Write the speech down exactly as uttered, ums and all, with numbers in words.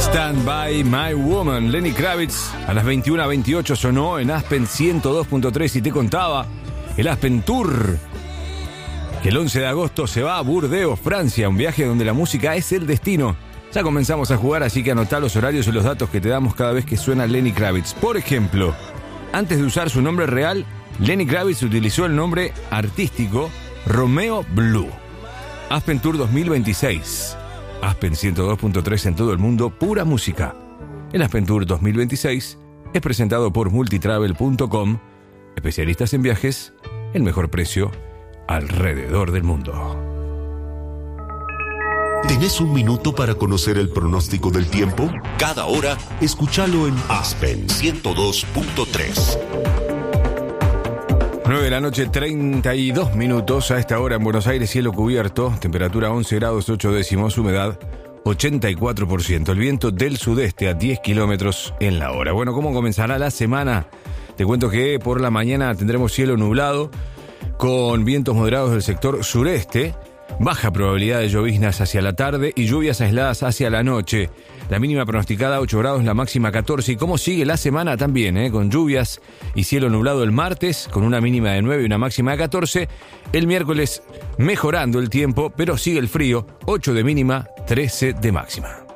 Stand By My Woman, Lenny Kravitz. A las veintiuna veintiocho sonó en Aspen ciento dos punto tres y te contaba el Aspen Tour, que el once de agosto se va a Burdeos, Francia, un viaje donde la música es el destino. Ya comenzamos a jugar, así que anotá los horarios y los datos que te damos cada vez que suena Lenny Kravitz. Por ejemplo, antes de usar su nombre real, Lenny Kravitz utilizó el nombre artístico Romeo Blue. Aspen Tour dos mil veintiséis. Aspen ciento dos punto tres en todo el mundo, pura música. El Aspen Tour dos mil veintiséis es presentado por multitravel punto com, especialistas en viajes, el mejor precio alrededor del mundo. ¿Tenés un minuto para conocer el pronóstico del tiempo? Cada hora, escúchalo en Aspen ciento dos punto tres. nueve de la noche, treinta y dos minutos. A esta hora en Buenos Aires, cielo cubierto, temperatura once grados ocho décimos, humedad ochenta y cuatro por ciento. El viento del sudeste a diez kilómetros en la hora. Bueno, ¿cómo comenzará la semana? Te cuento que por la mañana tendremos cielo nublado con vientos moderados del sector sureste, baja probabilidad de lloviznas hacia la tarde y lluvias aisladas hacia la noche. La mínima pronosticada ocho grados, la máxima catorce. ¿Y cómo sigue la semana también? Eh? Con lluvias y cielo nublado el martes, con una mínima de nueve y una máxima de catorce. El miércoles mejorando el tiempo, pero sigue el frío, ocho de mínima, trece de máxima.